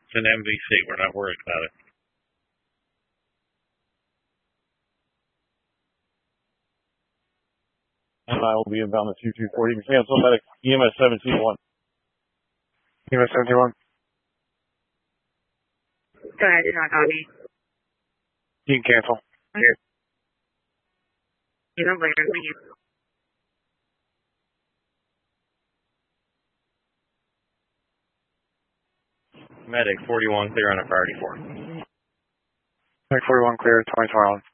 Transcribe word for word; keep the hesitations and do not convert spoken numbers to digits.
It's an M V C. We're not worried about it. And I will be inbound to two two four. You can cancel medic E M S seventeen one. E M S seventeen one. Go ahead, do not copy. You can cancel. Here. You don't blame her, thank you. Medic forty-one clear on a priority four. Medic forty-one clear, twenty-four on.